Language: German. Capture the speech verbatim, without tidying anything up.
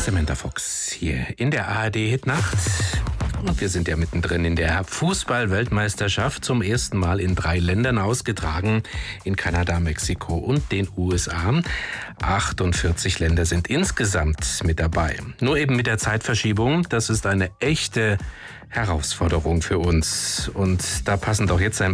Samantha Fox hier in der A R D-Hitnacht. Und wir sind ja mittendrin in der Fußball-Weltmeisterschaft, zum ersten Mal in drei Ländern ausgetragen, in Kanada, Mexiko und den U S A. achtundvierzig Länder sind insgesamt mit dabei. Nur eben mit der Zeitverschiebung, das ist eine echte Herausforderung für uns. Und da passen doch jetzt ein